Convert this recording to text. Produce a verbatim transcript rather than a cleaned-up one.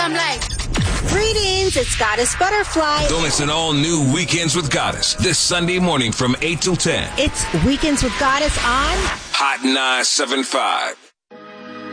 I'm like... Greetings, it's Goddess Butterfly. Don't miss an all-new Weekends with Goddess this Sunday morning from eight till ten. It's Weekends with Goddess on Hot nine seven five.